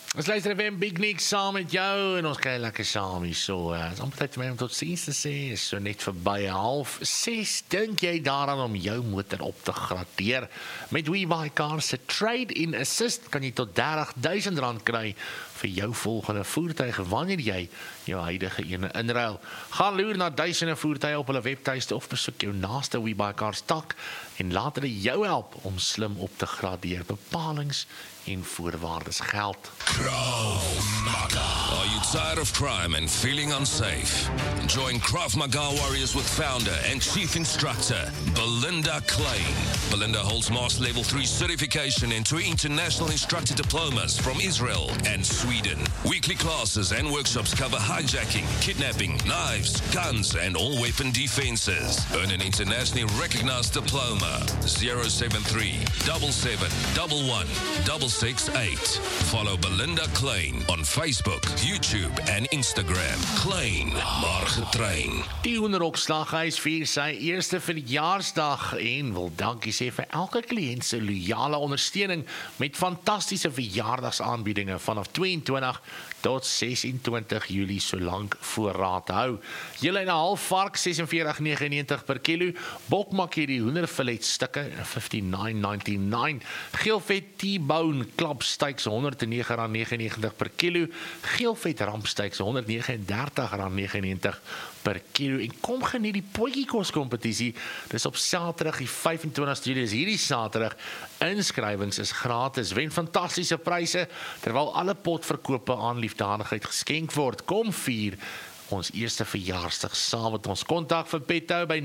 Ons luister FM Big Nick saam met jou en ons kyk lekker saam hier so. Het is amper tyd vir my om tot ziens te sê, is so net verby 5:30. Dink jy daaraan om jou motor op te gradeer? Met WeBuyCars se Trade-in Assist kan jy tot R30,000 kry vir jou volgende voertuig wanneer jy jou huidige ene inruil. Gaan loer na duisende voertuie op hulle webtuiste of besoek jou naaste WeBuyCars tak en laat hulle jou help om slim op te gradeer. Bepalings en voorwaardes geld. Krav Maga. Are you tired of crime and feeling unsafe? Join Krav Maga Warriors with founder and chief instructor Belinda Klein. Belinda holds Master Level 3 certification and 2 international instructor diplomas from Israel and Sweden. Weekly classes and workshops cover hijacking, kidnapping, knives, guns and all weapon defenses. Earn an internationally recognized diploma. 073 77 11 668. Follow Belinda Klein on Facebook, YouTube and Instagram. Klein, maar getrain. Die Hoenderhokslaghuis vier sy eerste verjaarsdag en wil dankie sê vir elke kliënt se loyale ondersteuning met fantastiese verjaardagsaanbiedinge vanaf 22 tot 26 Julie solank voorraad hou. Julle na half vark R46,99 per kilo, bokmakkie die hoenderfilet stukke R59,99, geelvet T-bone klapsteaks R109,99 per kilo, geelvet rampsteaks R139,99 per kilo en kom geniet die potjiekos kompetisie. Dis op Saterdag die 25 Julie, is hierdie Saterdag. Inskrywings is gratis. Wen fantastiese pryse terwyl alle potverkope aan liefdadigheid geskenk word. Kom vier ons eerste verjaarsdag saam met ons. Kontak vir Petto by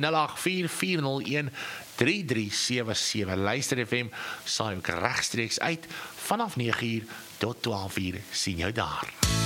084-401-3377. Luister FM saai ook regstreeks uit vanaf 9:00 tot 12:00. Sien jou daar.